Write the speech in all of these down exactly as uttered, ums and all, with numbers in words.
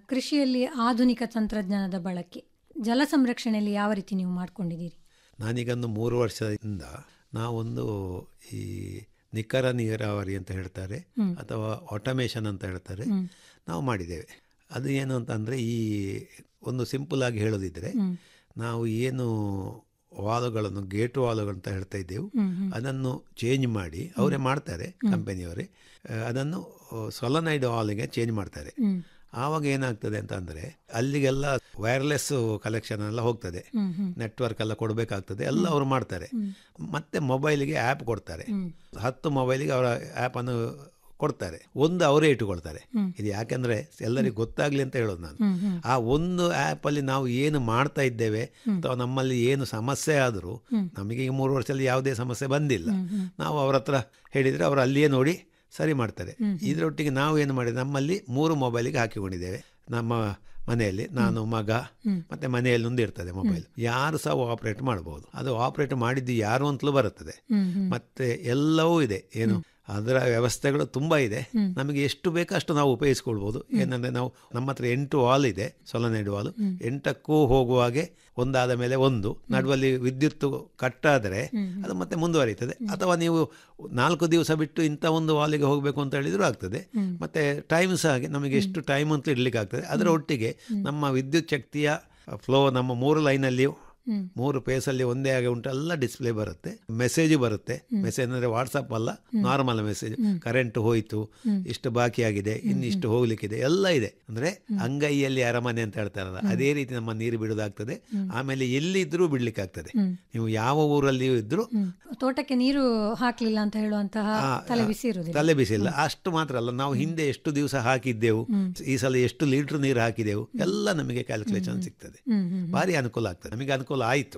ಕೃಷಿಯಲ್ಲಿ ಆಧುನಿಕ ತಂತ್ರಜ್ಞಾನದ ಬಳಕೆ, ಜಲ ಸಂರಕ್ಷಣೆಯಲ್ಲಿ ಯಾವ ರೀತಿ ನೀವು ಮಾಡ್ಕೊಂಡಿದ್ದೀರಿ? ನಾನೀಗೊಂದು ಮೂರು ವರ್ಷದಿಂದ ನಾವೊಂದು ಈ ನಿಖರ ನೀರಾವರಿ ಅಂತ ಹೇಳ್ತಾರೆ ಅಥವಾ ಆಟೋಮೇಷನ್ ಅಂತ ಹೇಳ್ತಾರೆ, ನಾವು ಮಾಡಿದ್ದೇವೆ. ಅದು ಏನು ಅಂತಂದರೆ, ಈ ಒಂದು ಸಿಂಪಲ್ ಆಗಿ ಹೇಳೋದಿದ್ರೆ, ನಾವು ಏನು ವಾಲ್ಗಳನ್ನು ಗೇಟ್ ವಾಲ್ಗಳು ಅಂತ ಹೇಳ್ತಾ ಇದ್ದೆವು, ಅದನ್ನು ಚೇಂಜ್ ಮಾಡಿ ಅವರೇ ಮಾಡ್ತಾರೆ, ಕಂಪನಿಯವರೇ ಅದನ್ನು ಸೊಲನೈಡ್ ವಾಲ್ಗೆ ಚೇಂಜ್ ಮಾಡ್ತಾರೆ. ಆವಾಗ ಏನಾಗ್ತದೆ ಅಂತಂದರೆ, ಅಲ್ಲಿಗೆಲ್ಲ ವೈರ್ಲೆಸ್ ಕಲೆಕ್ಷನ್ ಎಲ್ಲ ಹೋಗ್ತದೆ, ನೆಟ್ವರ್ಕ್ ಎಲ್ಲ ಕೊಡಬೇಕಾಗ್ತದೆ, ಎಲ್ಲ ಅವರು ಮಾಡ್ತಾರೆ. ಮತ್ತೆ ಮೊಬೈಲಿಗೆ ಆ್ಯಪ್ ಕೊಡ್ತಾರೆ, ಹತ್ತು ಮೊಬೈಲಿಗೆ ಅವರ ಆ್ಯಪನ್ನು ಕೊಡ್ತಾರೆ, ಒಂದು ಅವರೇ ಇಟ್ಟುಕೊಳ್ತಾರೆ. ಇದು ಯಾಕೆಂದರೆ ಎಲ್ಲರಿಗೂ ಗೊತ್ತಾಗಲಿ ಅಂತ ಹೇಳೋದು ನಾನು. ಆ ಒಂದು ಆ್ಯಪಲ್ಲಿ ನಾವು ಏನು ಮಾಡ್ತಾ ಇದ್ದೇವೆ ಅಥವಾ ನಮ್ಮಲ್ಲಿ ಏನು ಸಮಸ್ಯೆ ಆದರೂ, ನಮಗೆ ಈಗ ಮೂರು ವರ್ಷದಲ್ಲಿ ಯಾವುದೇ ಸಮಸ್ಯೆ ಬಂದಿಲ್ಲ, ನಾವು ಅವ್ರ ಹತ್ರ ಹೇಳಿದರೆ ಅವರು ಅಲ್ಲಿಯೇ ನೋಡಿ ಸರಿ ಮಾಡ್ತಾರೆ. ಇದರೊಟ್ಟಿಗೆ ನಾವು ಏನು ಮಾಡಿದೆ, ನಮ್ಮಲ್ಲಿ ಮೂರು ಮೊಬೈಲಿಗೆ ಹಾಕಿಕೊಂಡಿದ್ದೇವೆ. ನಮ್ಮ ಮನೆಯಲ್ಲಿ ನಾನು, ಮಗ, ಮತ್ತು ಮನೆಯಲ್ಲಿ ಒಂದು ಇರ್ತದೆ ಮೊಬೈಲ್, ಯಾರು ಸಹ ಆಪರೇಟ್ ಮಾಡ್ಬೋದು. ಅದು ಆಪರೇಟ್ ಮಾಡಿದ್ದು ಯಾರು ಅಂತಲೂ ಬರುತ್ತದೆ, ಮತ್ತು ಎಲ್ಲವೂ ಇದೆ. ಏನು ಅದರ ವ್ಯವಸ್ಥೆಗಳು ತುಂಬ ಇದೆ, ನಮಗೆ ಎಷ್ಟು ಬೇಕೋ ಅಷ್ಟು ನಾವು ಉಪಯೋಗಿಸ್ಕೊಳ್ಬೋದು. ಏನಂದರೆ, ನಾವು ನಮ್ಮ ಹತ್ರ ಎಂಟು ವಾಲ್ ಇದೆ, ಸೊಲನೈಡ್ ವಾಲ್. ಎಂಟಕ್ಕೂ ಹೋಗುವಾಗೆ ಒಂದಾದ ಮೇಲೆ ಒಂದು, ನಡುವಲ್ಲಿ ವಿದ್ಯುತ್ ಕಟ್ಟಾದರೆ ಅದು ಮತ್ತೆ ಮುಂದುವರಿತದೆ. ಅಥವಾ ನೀವು ನಾಲ್ಕು ದಿವಸ ಬಿಟ್ಟು ಇಂಥ ಒಂದು ವಾಲಿಗೆ ಹೋಗಬೇಕು ಅಂತ ಹೇಳಿದರೂ ಆಗ್ತದೆ. ಮತ್ತು ಟೈಮ್ ಸಹ ಹಾಗೆ, ನಮಗೆ ಎಷ್ಟು ಟೈಮ್ ಅಂತ ಇಡಲಿಕ್ಕೆ ಆಗ್ತದೆ. ಅದರ ಒಟ್ಟಿಗೆ ನಮ್ಮ ವಿದ್ಯುತ್ ಶಕ್ತಿಯ ಫ್ಲೋ ನಮ್ಮ ಮೂರು ಲೈನಲ್ಲಿಯೂ ಮೂರು ಪೇಸಲ್ಲಿ ಒಂದೇ ಆಗಿ ಉಂಟು, ಎಲ್ಲ ಡಿಸ್ಪ್ಲೇ ಬರುತ್ತೆ, ಮೆಸೇಜು ಬರುತ್ತೆ. ಮೆಸೇಜ್ ಅಂದರೆ ವಾಟ್ಸಪ್ ಅಲ್ಲ, ನಾರ್ಮಲ್ ಮೆಸೇಜ್. ಕರೆಂಟ್ ಹೋಯಿತು, ಇಷ್ಟು ಬಾಕಿ ಆಗಿದೆ, ಇನ್ನಿಷ್ಟು ಹೋಗ್ಲಿಕ್ಕಿದೆ, ಎಲ್ಲ ಇದೆ. ಅಂದರೆ ಅಂಗೈಯಲ್ಲಿ ಅರಮನೆ ಅಂತ ಹೇಳ್ತಾರಲ್ಲ, ಅದೇ ರೀತಿ ನಮ್ಮ ನೀರು ಬಿಡೋದಾಗ್ತದೆ. ಆಮೇಲೆ ಎಲ್ಲಿದ್ರೂ ಬಿಡ್ಲಿಕ್ಕೆ ಆಗ್ತದೆ. ನೀವು ಯಾವ ಊರಲ್ಲಿಯೂ ಇದ್ರೂ ತೋಟಕ್ಕೆ ನೀರು ಹಾಕ್ಲಿಲ್ಲ ಅಂತ ಹೇಳುವಂತಹ ತಲೆ ಬಿಸಿ ಇರುವುದಿಲ್ಲ. ತಲೆ ಬಿಸಿ ಇಲ್ಲ. ಅಷ್ಟು ಮಾತ್ರ ಅಲ್ಲ, ನಾವು ಹಿಂದೆ ಎಷ್ಟು ದಿವಸ ಹಾಕಿದ್ದೆವು, ಈ ಸಲ ಎಷ್ಟು ಲೀಟರ್ ನೀರು ಹಾಕಿದೆವು, ಎಲ್ಲ ನಮಗೆ ಕ್ಯಾಲ್ಕುಲೇಷನ್ ಸಿಗ್ತದೆ. ಭಾರಿ ಅನುಕೂಲ ಆಗ್ತದೆ, ನಮಗೆ ಅನುಕೂಲ ಆಯಿತು.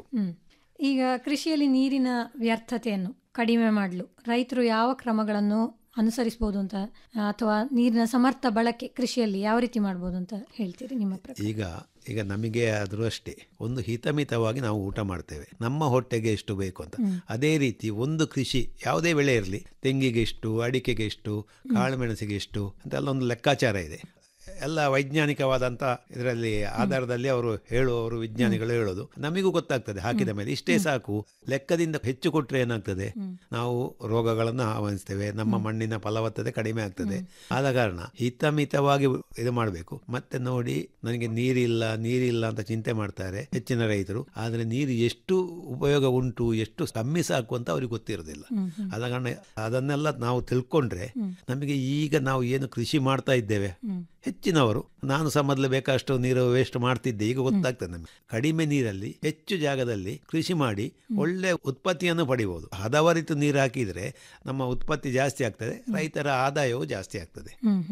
ಈಗ ಕೃಷಿಯಲ್ಲಿ ನೀರಿನ ವ್ಯರ್ಥತೆಯನ್ನು ಕಡಿಮೆ ಮಾಡಲು ರೈತರು ಯಾವ ಕ್ರಮಗಳನ್ನು ಅನುಸರಿಸಬಹುದು ಅಂತ, ಅಥವಾ ನೀರಿನ ಸಮರ್ಥ ಬಳಕೆ ಕೃಷಿಯಲ್ಲಿ ಯಾವ ರೀತಿ ಮಾಡ್ಬೋದು ಅಂತ ಹೇಳ್ತೀರಿ ನಿಮ್ಮ ಪ್ರಕಾರ? ಈಗ ಈಗ ನಮಗೆ ಆದರೂ ಅಷ್ಟೇ, ಒಂದು ಹಿತಮಿತವಾಗಿ ನಾವು ಊಟ ಮಾಡ್ತೇವೆ, ನಮ್ಮ ಹೊಟ್ಟೆಗೆ ಎಷ್ಟು ಬೇಕು ಅಂತ. ಅದೇ ರೀತಿ ಒಂದು ಕೃಷಿ ಯಾವುದೇ ಬೆಳೆ ಇರಲಿ, ತೆಂಗಿಗೆ ಎಷ್ಟು, ಅಡಿಕೆಗೆ ಎಷ್ಟು, ಕಾಳುಮೆಣಸಿಗೆ ಎಷ್ಟು ಅಂತೆಲ್ಲ ಒಂದು ಲೆಕ್ಕಾಚಾರ ಇದೆ. ಎಲ್ಲ ವೈಜ್ಞಾನಿಕವಾದಂಥ ಇದರಲ್ಲಿ ಆಧಾರದಲ್ಲಿ ಅವರು ಹೇಳುವವರು, ವಿಜ್ಞಾನಿಗಳು ಹೇಳೋದು ನಮಗೂ ಗೊತ್ತಾಗ್ತದೆ. ಹಾಕಿದ ಮೇಲೆ ಇಷ್ಟೇ ಸಾಕು, ಲೆಕ್ಕದಿಂದ ಹೆಚ್ಚು ಕೊಟ್ಟರೆ ಏನಾಗ್ತದೆ, ನಾವು ರೋಗಗಳನ್ನು ಆಹ್ವಾನಿಸ್ತೇವೆ, ನಮ್ಮ ಮಣ್ಣಿನ ಫಲವತ್ತತೆ ಕಡಿಮೆ ಆಗ್ತದೆ. ಆದ ಕಾರಣ ಹಿತಮಿತವಾಗಿ ಇದು ಮಾಡಬೇಕು. ಮತ್ತೆ ನೋಡಿ, ನನಗೆ ನೀರಿಲ್ಲ ನೀರಿಲ್ಲ ಅಂತ ಚಿಂತೆ ಮಾಡ್ತಾರೆ ಹೆಚ್ಚಿನ ರೈತರು. ಆದರೆ ನೀರು ಎಷ್ಟು ಉಪಯೋಗ ಉಂಟು, ಎಷ್ಟು ಕಮ್ಮಿ ಸಾಕು ಅಂತ ಅವ್ರಿಗೆ ಗೊತ್ತಿರೋದಿಲ್ಲ. ಆದ ಕಾರಣ ಅದನ್ನೆಲ್ಲ ನಾವು ತಿಳ್ಕೊಂಡ್ರೆ, ನಮಗೆ ಈಗ ನಾವು ಏನು ಕೃಷಿ ಮಾಡ್ತಾ ಇದ್ದೇವೆ, ಹೆಚ್ಚಿನವರು, ನಾನು ಸಹ ಮೊದಲು ಬೇಕಷ್ಟು ನೀರು ವೇಸ್ಟ್ ಮಾಡ್ತಿದ್ದೆ, ಈಗ ಗೊತ್ತಾಗ್ತದೆ ನಮಗೆ ಕಡಿಮೆ ನೀರಲ್ಲಿ ಹೆಚ್ಚು ಜಾಗದಲ್ಲಿ ಕೃಷಿ ಮಾಡಿ ಒಳ್ಳೆ ಉತ್ಪತ್ತಿಯನ್ನು ಪಡಿಬಹುದು. ಹದವರಿತು ನೀರು ಹಾಕಿದರೆ ನಮ್ಮ ಉತ್ಪತ್ತಿ ಜಾಸ್ತಿ ಆಗ್ತದೆ, ರೈತರ ಆದಾಯವೂ ಜಾಸ್ತಿ ಆಗ್ತದೆ.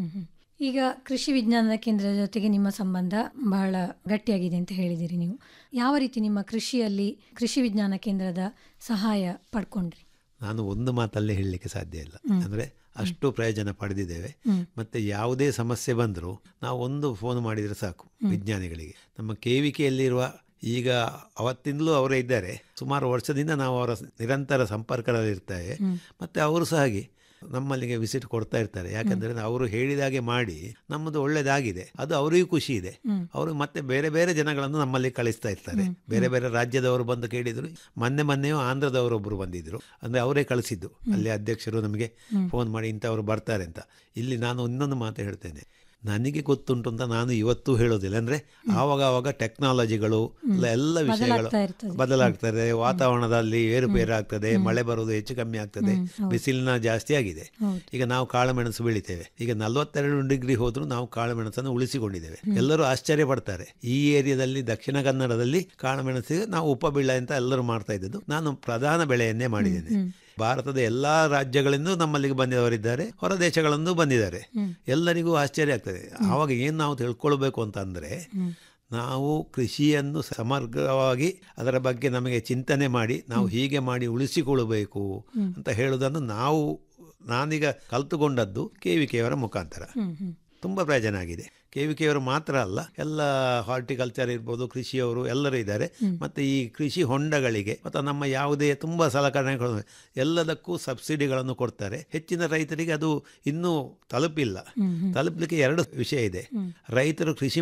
ಈಗ ಕೃಷಿ ವಿಜ್ಞಾನದ ಕೇಂದ್ರದ ಜೊತೆಗೆ ನಿಮ್ಮ ಸಂಬಂಧ ಬಹಳ ಗಟ್ಟಿಯಾಗಿದೆ ಅಂತ ಹೇಳಿದಿರಿ. ನೀವು ಯಾವ ರೀತಿ ನಿಮ್ಮ ಕೃಷಿಯಲ್ಲಿ ಕೃಷಿ ವಿಜ್ಞಾನ ಕೇಂದ್ರದ ಸಹಾಯ ಪಡ್ಕೊಂಡ್ರಿ? ನಾನು ಒಂದು ಮಾತಲ್ಲೇ ಹೇಳಲಿಕ್ಕೆ ಸಾಧ್ಯ ಇಲ್ಲ. ಅಂದರೆ ಅಷ್ಟು ಪ್ರಯೋಜನ ಪಡೆದಿದ್ದೇವೆ. ಮತ್ತು ಯಾವುದೇ ಸಮಸ್ಯೆ ಬಂದರೂ ನಾವು ಒಂದು ಫೋನ್ ಮಾಡಿದರೆ ಸಾಕು ವಿಜ್ಞಾನಿಗಳಿಗೆ. ನಮ್ಮ ಕೆ ವಿ ಕೆಯಲ್ಲಿರುವ, ಈಗ ಅವತ್ತಿಂದಲೂ ಅವರೇ ಇದ್ದಾರೆ, ಸುಮಾರು ವರ್ಷದಿಂದ ನಾವು ಅವರ ನಿರಂತರ ಸಂಪರ್ಕದಲ್ಲಿರ್ತೇವೆ. ಮತ್ತು ಅವರು ಸಹ ಹಾಗೆ ನಮ್ಮಲ್ಲಿಗೆ ವಿಸಿಟ್ ಕೊಡ್ತಾ ಇರ್ತಾರೆ. ಯಾಕಂದರೆ ಅವರು ಹೇಳಿದಾಗೆ ಮಾಡಿ ನಮ್ಮದು ಒಳ್ಳೆಯದಾಗಿದೆ, ಅದು ಅವರಿಗೂ ಖುಷಿ ಇದೆ. ಅವರು ಮತ್ತೆ ಬೇರೆ ಬೇರೆ ಜನಗಳನ್ನು ನಮ್ಮಲ್ಲಿ ಕಳಿಸ್ತಾ ಇರ್ತಾರೆ. ಬೇರೆ ಬೇರೆ ರಾಜ್ಯದವರು ಬಂದು ಕೇಳಿದರು. ಮೊನ್ನೆ ಮೊನ್ನೆಯೂ ಆಂಧ್ರದವರೊಬ್ಬರು ಬಂದಿದ್ದರು, ಅಂದರೆ ಅವರೇ ಕಳಿಸಿದ್ದು. ಅಲ್ಲಿ ಅಧ್ಯಕ್ಷರು ನಮಗೆ ಫೋನ್ ಮಾಡಿ ಇಂಥವ್ರು ಬರ್ತಾರೆ ಅಂತ. ಇಲ್ಲಿ ನಾನು ಇನ್ನೊಂದು ಮಾತು ಹೇಳ್ತೇನೆ, ನನಗೆ ಗೊತ್ತುಂಟು ಅಂತ ನಾನು ಇವತ್ತೂ ಹೇಳೋದಿಲ್ಲ. ಅಂದರೆ ಆವಾಗ ಆವಾಗ ಟೆಕ್ನಾಲಜಿಗಳು ಎಲ್ಲ ವಿಷಯಗಳು ಬದಲಾಗ್ತದೆ, ವಾತಾವರಣದಲ್ಲಿ ಏರುಪೇರು ಆಗ್ತದೆ, ಮಳೆ ಬರೋದು ಹೆಚ್ಚು ಕಮ್ಮಿ ಆಗ್ತದೆ, ಬಿಸಿಲಿನ ಜಾಸ್ತಿ ಆಗಿದೆ. ಈಗ ನಾವು ಕಾಳುಮೆಣಸು ಬೆಳಿತೇವೆ, ಈಗ ನಲವತ್ತೆರಡು ಡಿಗ್ರಿ ಹೋದ್ರೂ ನಾವು ಕಾಳುಮೆಣಸನ್ನು ಉಳಿಸಿಕೊಂಡಿದ್ದೇವೆ. ಎಲ್ಲರೂ ಆಶ್ಚರ್ಯ ಪಡ್ತಾರೆ. ಈ ಏರಿಯಾದಲ್ಲಿ ದಕ್ಷಿಣ ಕನ್ನಡದಲ್ಲಿ ಕಾಳುಮೆಣಸಿಗೆ ನಾವು ಉಪಬೆಳೆ ಅಂತ ಎಲ್ಲರೂ ಮಾಡ್ತಾ ಇದ್ದದ್ದು, ನಾನು ಪ್ರಧಾನ ಬೆಳೆಯನ್ನೇ ಮಾಡಿದ್ದೇನೆ. ಭಾರತದ ಎಲ್ಲಾ ರಾಜ್ಯಗಳಿಂದ ನಮ್ಮಲ್ಲಿಗೆ ಬಂದಿದವರಿದ್ದಾರೆ, ಹೊರ ದೇಶಗಳಿಂದ ಬಂದಿದ್ದಾರೆ. ಎಲ್ಲರಿಗೂ ಆಶ್ಚರ್ಯ ಆಗ್ತದೆ. ಆವಾಗ ಏನು ನಾವು ತಿಳ್ಕೊಳ್ಬೇಕು ಅಂತಂದರೆ, ನಾವು ಕೃಷಿಯನ್ನು ಸಮಗ್ರವಾಗಿ ಅದರ ಬಗ್ಗೆ ನಮಗೆ ಚಿಂತನೆ ಮಾಡಿ ನಾವು ಹೀಗೆ ಮಾಡಿ ಉಳಿಸಿಕೊಳ್ಳಬೇಕು ಅಂತ ಹೇಳುವುದನ್ನು ನಾವು ನಾನೀಗ ಕಲ್ತುಕೊಂಡದ್ದು ಕೆ ವಿ ಕೆಯವರ ಮುಖಾಂತರ. ತುಂಬ ಪ್ರಯೋಜನ ಆಗಿದೆ. ಕೆ ವಿ ಕೆಯವರು ಮಾತ್ರ ಅಲ್ಲ, ಎಲ್ಲ ಹಾರ್ಟಿಕಲ್ಚರ್ ಇರ್ಬೋದು, ಕೃಷಿಯವರು ಎಲ್ಲರೂ ಇದ್ದಾರೆ. ಮತ್ತು ಈ ಕೃಷಿ ಹೊಂಡಗಳಿಗೆ ಮತ್ತು ನಮ್ಮ ಯಾವುದೇ ತುಂಬ ಸಲಕರಣೆಗಳು ಎಲ್ಲದಕ್ಕೂ ಸಬ್ಸಿಡಿಗಳನ್ನು ಕೊಡ್ತಾರೆ. ಹೆಚ್ಚಿನ ರೈತರಿಗೆ ಅದು ಇನ್ನೂ ತಲುಪಿಲ್ಲ. ತಲುಪಲಿಕ್ಕೆ ಎರಡು ವಿಷಯ ಇದೆ. ರೈತರು ಕೃಷಿ